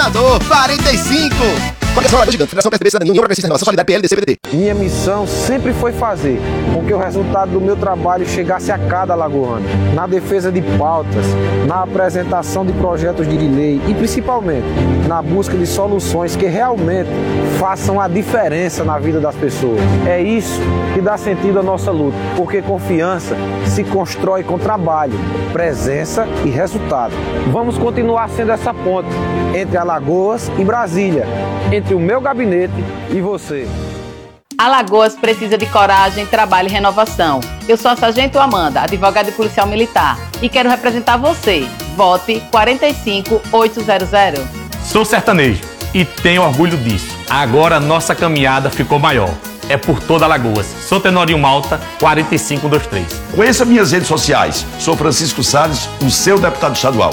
Senador 45. Coligação Alagoas Gigante, Federação PSDB, Cidadania, União Progressista, Renovação, Solidariedade, PL, DC, PDT. Minha missão sempre foi fazer com que o resultado do meu trabalho chegasse a cada alagoano, na defesa de pautas, na apresentação de projetos de lei e principalmente na busca de soluções que realmente façam a diferença na vida das pessoas. É isso que dá sentido à nossa luta, porque confiança se constrói com trabalho, presença e resultado. Vamos continuar sendo essa ponte entre Alagoas e Brasília, entre o meu gabinete e você. Alagoas precisa de coragem, trabalho e renovação. Eu sou a Sargento Amanda, advogada e policial militar, e quero representar você. Vote 45800. Sou sertanejo e tenho orgulho disso. Agora nossa caminhada ficou maior. É por toda Alagoas. Sou Tenorinho Malta, 4523. Conheça minhas redes sociais. Sou Francisco Salles, o seu deputado estadual.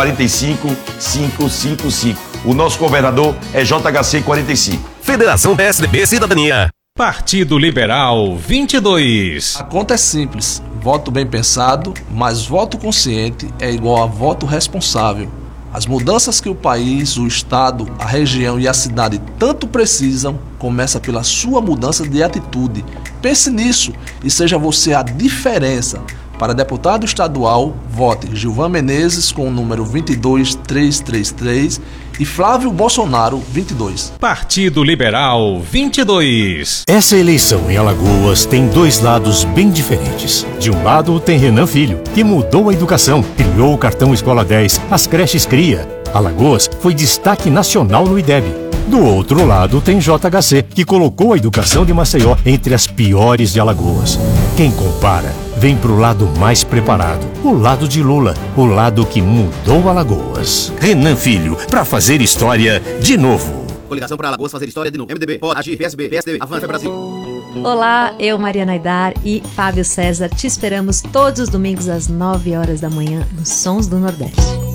45555. O nosso governador é JHC 45. Federação PSDB Cidadania. Partido Liberal 22. A conta é simples. Voto bem pensado, mais voto consciente é igual a voto responsável. As mudanças que o país, o estado, a região e a cidade tanto precisam começa pela sua mudança de atitude. Pense nisso e seja você a diferença. Para deputado estadual, vote Gilvan Menezes com o número 22333 e Flávio Bolsonaro 22. Partido Liberal 22. Essa eleição em Alagoas tem dois lados bem diferentes. De um lado tem Renan Filho, que mudou a educação, criou o cartão Escola 10, as creches Cria. Alagoas foi destaque nacional no IDEB. Do outro lado tem JHC, que colocou a educação de Maceió entre as piores de Alagoas. Quem compara, vem pro lado mais preparado, o lado de Lula, o lado que mudou Alagoas. Renan Filho, pra fazer história de novo. Coligação para Alagoas fazer história de novo. MDB, pode agir, PSB, PSDB, Avança Brasil. Olá, eu, Mariana Aidar e Fábio César, te esperamos todos os domingos às 9 horas da manhã nos Sons do Nordeste.